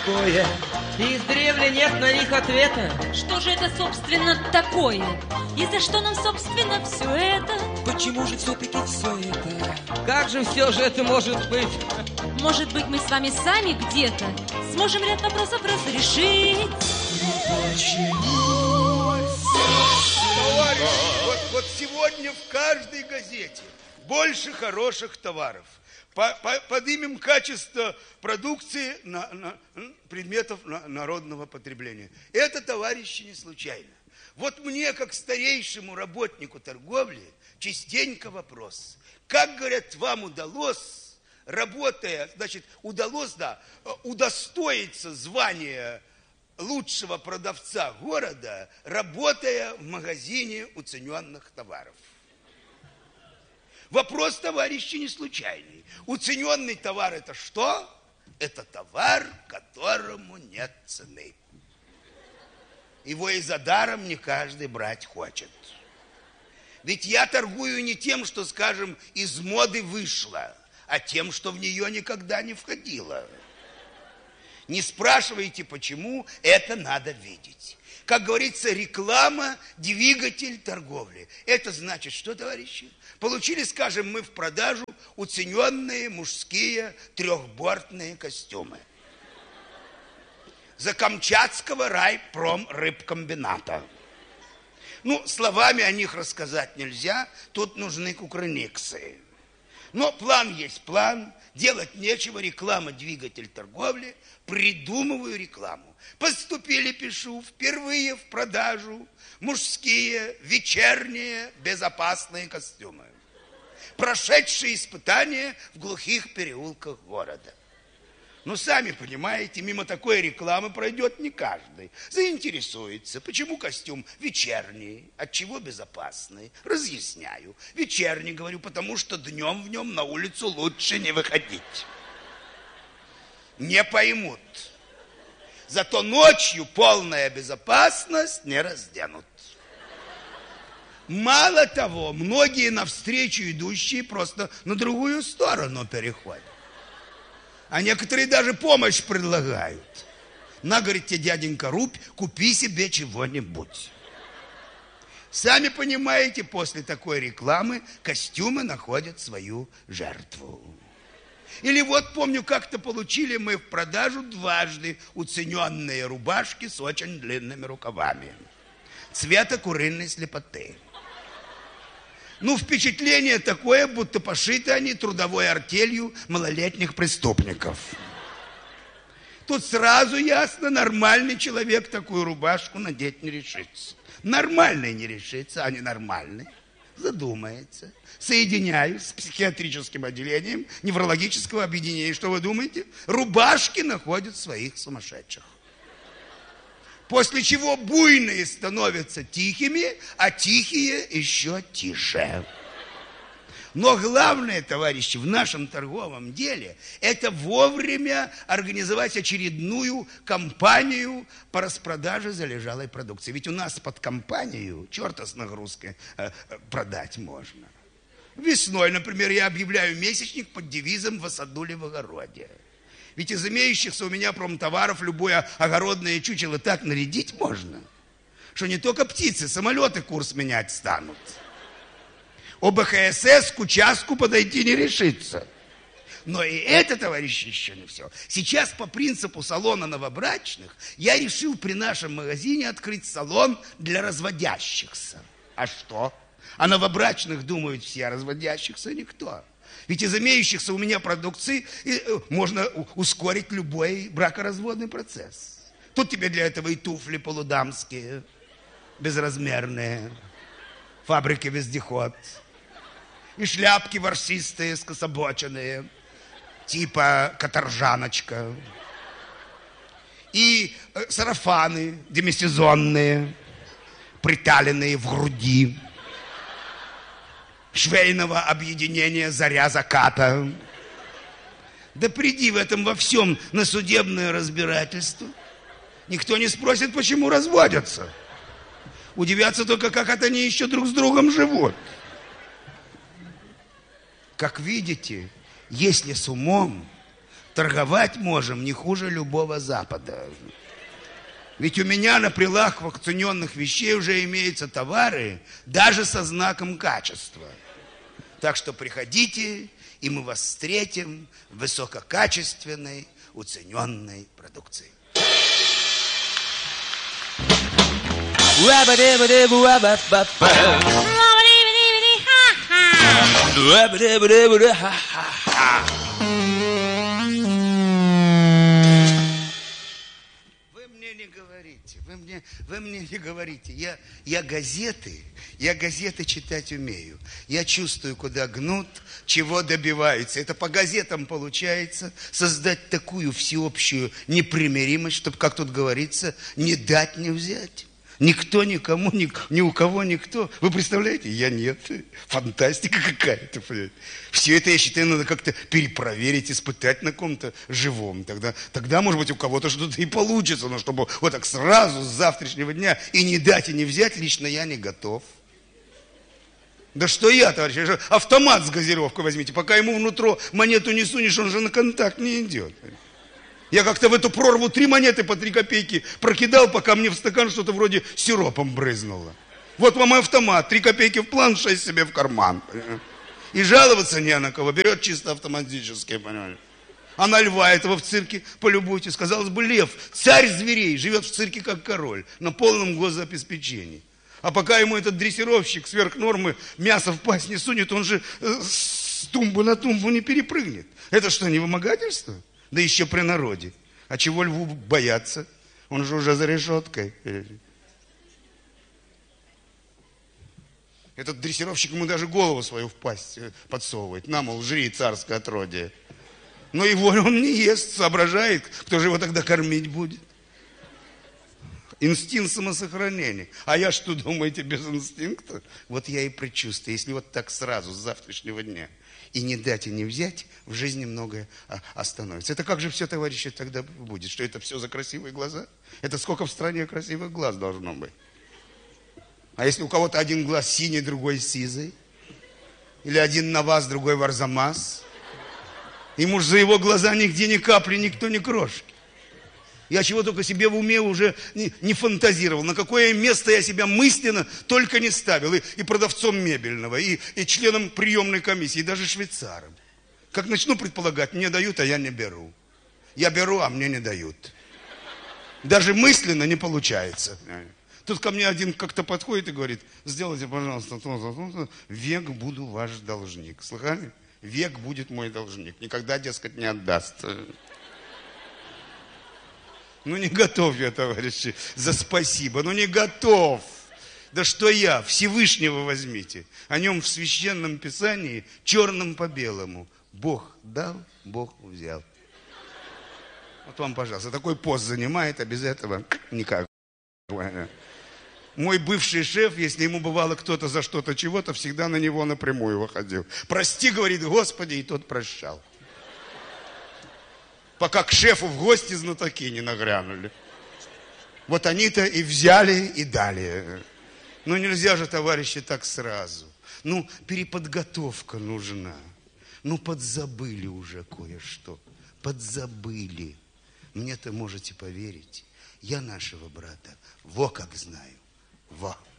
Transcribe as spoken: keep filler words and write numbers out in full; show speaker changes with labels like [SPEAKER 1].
[SPEAKER 1] мужское, и издревле нет на них ответа.
[SPEAKER 2] Что же это, собственно, такое? И за что нам, собственно, все это?
[SPEAKER 3] Почему же все-таки все это?
[SPEAKER 1] Как же все же это может быть?
[SPEAKER 2] Может быть, мы с вами сами где-то сможем ряд вопросов разрешить?
[SPEAKER 4] Товарищи, вот, вот сегодня в каждой газете больше хороших товаров. По, по, поднимем качество продукции на, на, предметов на, народного потребления. Это, товарищи, не случайно. Вот мне, как старейшему работнику торговли, частенько вопрос. Как, говорят, вам удалось, работая, значит, удалось, да, удостоиться звания лучшего продавца города, работая в магазине уцененных товаров? Вопрос, товарищи, не случайный. Уцененный товар – это что? Это товар, которому нет цены. Его и за даром не каждый брать хочет. Ведь я торгую не тем, что, скажем, из моды вышло, а тем, что в нее никогда не входило. Не спрашивайте, почему, это надо видеть. Как говорится, реклама – двигатель торговли. Это значит что, товарищи? Получили, скажем, мы в продажу уцененные мужские трехбортные костюмы. Закамчатского райпромрыбкомбината. Ну, словами о них рассказать нельзя, тут нужны кукрыниксы. Но план есть план, делать нечего, реклама – двигатель торговли, придумываю рекламу. Поступили, пишу, впервые в продажу мужские вечерние безопасные костюмы, прошедшие испытания в глухих переулках города. Ну, сами понимаете, мимо такой рекламы пройдет не каждый. Заинтересуется, почему костюм вечерний, от чего безопасный. Разъясняю. Вечерний, говорю, потому что днем в нем на улицу лучше не выходить. Не поймут. Зато ночью полная безопасность не разденут. Мало того, многие навстречу идущие просто на другую сторону переходят. А некоторые даже помощь предлагают. На, говорит, тебе, дяденька Рубь, купи себе чего-нибудь. Сами понимаете, после такой рекламы костюмы находят свою жертву. Или вот помню, как-то получили мы в продажу дважды уцененные рубашки с очень длинными рукавами. Цвета куриной слепоты. Ну, впечатление такое, будто пошиты они трудовой артелью малолетних преступников. Тут сразу ясно, нормальный человек такую рубашку надеть не решится. Нормальный не решится, а ненормальный задумается. Соединяю с психиатрическим отделением неврологического объединения. Что вы думаете? Рубашки находят своих сумасшедших. После чего буйные становятся тихими, а тихие еще тише. Но главное, товарищи, в нашем торговом деле это вовремя организовать очередную кампанию по распродаже залежалой продукции. Ведь у нас под кампанию черта с нагрузкой э, продать можно. Весной, например, я объявляю месячник под девизом «В осаду ли в огороде». Ведь из имеющихся у меня промтоваров любое огородное чучело так нарядить можно, что не только птицы, самолеты курс менять станут. ОБХСС к участку подойти не решится. Но и это, товарищи, еще не все. Сейчас по принципу салона новобрачных я решил при нашем магазине открыть салон для разводящихся. А что? А новобрачных думают все, а разводящихся никто. Ведь из имеющихся у меня продукции можно ускорить любой бракоразводный процесс. Тут тебе для этого и туфли полудамские, безразмерные, фабрики вездеход, и шляпки ворсистые, скособоченные, типа каторжаночка, и сарафаны демисезонные, приталенные в груди, швейного объединения «Заря заката». Да приди в этом во всем на судебное разбирательство. Никто не спросит, почему разводятся. Удивятся только, как это они еще друг с другом живут. Как видите, если с умом, торговать можем не хуже любого Запада. Ведь у меня на прилавках цененных вещей уже имеются товары, даже со знаком качества. Так что приходите, и мы вас встретим в высококачественной, уцененной продукции. Вы мне не говорите, вы мне, вы мне не говорите. Я, я газеты, я газеты читать умею. Я чувствую, куда гнут, чего добиваются. Это по газетам получается создать такую всеобщую непримиримость, чтобы, как тут говорится, не дать, не взять. Никто никому, ни, ни у кого никто. Вы представляете? Я нет. Фантастика какая-то. Все это, я считаю, надо как-то перепроверить, испытать на ком-то живом. Тогда, тогда, может быть, у кого-то что-то и получится. Но чтобы вот так сразу, с завтрашнего дня, и не дать, и не взять, лично я не готов. Да что я, товарищ, автомат с газировкой возьмите. Пока ему внутрь монету не сунешь, он же на контакт не идет. Я как-то в эту прорву три монеты по три копейки прокидал, пока мне в стакан что-то вроде сиропом брызнуло. Вот вам автомат, три копейки в план, шесть себе в карман. И жаловаться не на кого, берет чисто автоматически, понимаете. А на льва этого в цирке полюбуйтесь. Казалось бы, лев, царь зверей, живет в цирке как король, на полном гособеспечении. А пока ему этот дрессировщик сверх нормы мясо в пасть не сунет, он же с тумбы на тумбу не перепрыгнет. Это что, не вымогательство? Да еще при народе. А чего льву бояться? Он же уже за решеткой. Этот дрессировщик ему даже голову свою в пасть подсовывает. На, мол, жри царское отродье. Но его он не ест, соображает, кто же его тогда кормить будет. Инстинкт самосохранения. А я что, думаете, без инстинкта? Вот я и предчувствую, если вот так сразу, с завтрашнего дня, и не дать, и не взять, в жизни многое остановится. Это как же все, товарищи, тогда будет? Что это все за красивые глаза? Это сколько в стране красивых глаз должно быть? А если у кого-то один глаз синий, другой сизый? Или один на вас, другой в арзамас? Ему же за его глаза нигде ни капли, никто ни крошки. Я чего только себе в уме уже не, не фантазировал. На какое место я себя мысленно только не ставил. И, и продавцом мебельного, и, и членом приемной комиссии, и даже швейцаром. Как начну предполагать, мне дают, а я не беру. Я беру, а мне не дают. Даже мысленно не получается. Тут ко мне один как-то подходит и говорит: сделайте, пожалуйста, то-то, то-то, век буду ваш должник. Слыхали? Век будет мой должник. Никогда, дескать, не отдаст. Ну, не готов я, товарищи, за спасибо. Ну, не готов. Да что я, Всевышнего возьмите. О нем в Священном Писании черным по белому. Бог дал, Бог взял. Вот вам, пожалуйста, такой пост занимает, а без этого никак. Мой бывший шеф, если ему бывало кто-то за что-то чего-то, всегда на него напрямую выходил. Прости, говорит, Господи, и тот прощал. Пока к шефу в гости знатоки не нагрянули. Вот они-то и взяли, и дали. Ну, нельзя же, товарищи, так сразу. Ну, переподготовка нужна. Ну, подзабыли уже кое-что. Подзабыли. Мне-то можете поверить. Я нашего брата во как знаю. Во.